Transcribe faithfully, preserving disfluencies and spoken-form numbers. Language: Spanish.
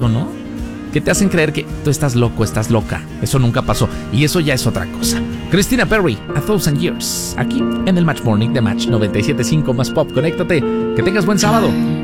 pasado, ¿no? Que te hacen creer que tú estás loco, estás loca. Eso nunca pasó. Y eso ya es otra cosa. Christina Perri, A Thousand Years. Aquí en el Match Morning de Match noventa y siete punto cinco más Pop. Conéctate. Que tengas buen sábado.